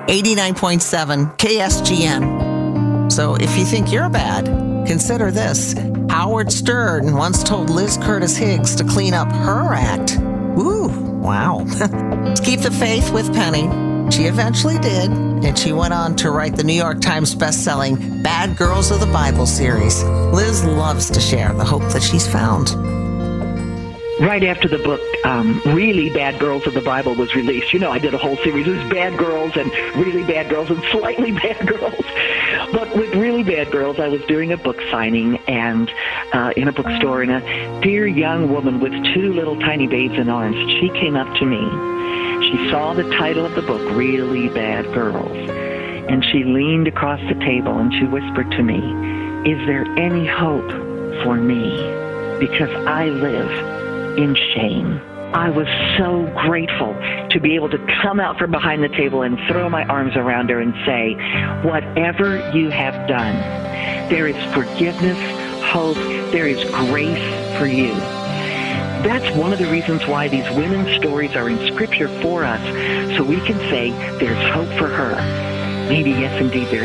89.7 KSGN. So if you think you're bad, consider this. Howard Stern once told Liz Curtis Higgs to clean up her act. Ooh, wow. Keep the faith with Penny. She eventually did, and she went on to write the New York Times best-selling Bad Girls of the Bible series. Liz loves to share the hope that she's found. Right after the book, Really Bad Girls of the Bible was released. You know, I did a whole series. It was Bad Girls and Really Bad Girls and Slightly Bad Girls. But with Really Bad Girls, I was doing a book signing and in a bookstore, and a dear young woman with two little tiny babes in arms, she came up to me. She saw the title of the book, Really Bad Girls, and she leaned across the table and she whispered to me, "Is there any hope for me? Because I live in shame." I was so grateful to be able to come out from behind the table and throw my arms around her and say, whatever you have done, there is forgiveness, hope, there is grace for you. That's one of the reasons why these women's stories are in Scripture for us, so we can say there's hope for her. Maybe, yes, indeed, there